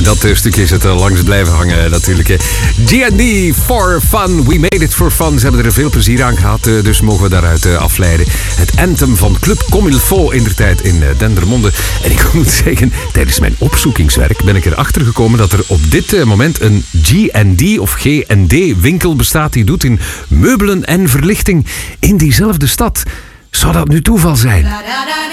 dat stukje is het langs blijven hangen natuurlijk. G&D for fun. We made it for fun. Ze hebben er veel plezier aan gehad, dus mogen we daaruit afleiden. Het anthem van Club Comme il faut indertijd in Dendermonde. En ik moet zeggen, tijdens mijn opzoekingswerk ben ik erachter gekomen dat er op dit moment een G&D of G&D winkel bestaat die doet in meubelen en verlichting in diezelfde stad. Zou dat nu toeval zijn?